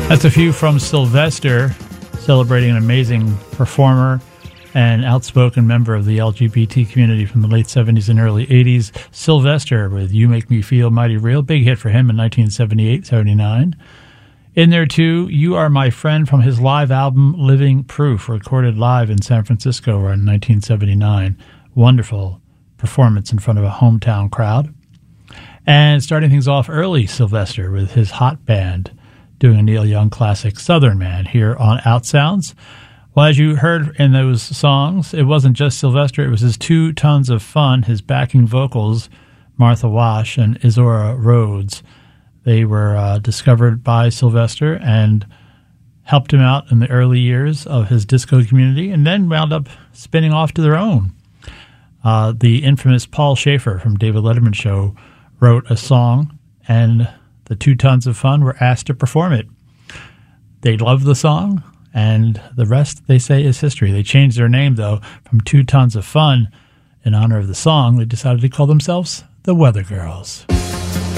That's a few from Sylvester, celebrating an amazing performer and outspoken member of the LGBT community from the late 70s and early 80s. Sylvester with You Make Me Feel Mighty Real, big hit for him in 1978-79. In there, too, You Are My Friend from his live album Living Proof, recorded live in San Francisco in 1979. Wonderful performance in front of a hometown crowd. And starting things off early, Sylvester with his hot band, doing a Neil Young classic, Southern Man, here on Outsounds. Well, as you heard in those songs, it wasn't just Sylvester, it was his 2 Tons of Fun, his backing vocals, Martha Wash and Izora Rhodes. They were discovered by Sylvester and helped him out in the early years of his disco community, and then wound up spinning off to their own. The infamous Paul Schaefer from David Letterman Show wrote a song, and the 2 Tons of Fun were asked to perform it. They loved the song, and the rest, they say, is history. They changed their name, though, from 2 Tons of Fun in honor of the song. They decided to call themselves the Weather Girls.